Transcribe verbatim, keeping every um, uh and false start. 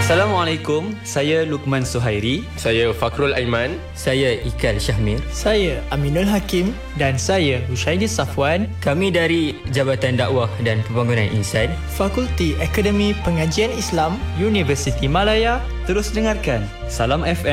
Assalamualaikum, saya Lukman Suhairi. Saya Fakrul Aiman. Saya Ikal Syahmir. Saya Aminul Hakim. Dan saya Hushaidi Safwan. Kami dari Jabatan Dakwah dan Pembangunan Insan, Fakulti Akademi Pengajian Islam, Universiti Malaya. Terus dengarkan Salam F M